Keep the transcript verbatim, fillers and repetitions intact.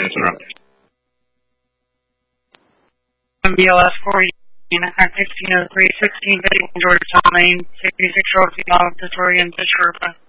interrupted. B L S forty, at sixteen oh three, sixteen fifty-one Georgetown Lane, sixty-six-year-old female, Victorian Fish Rupa.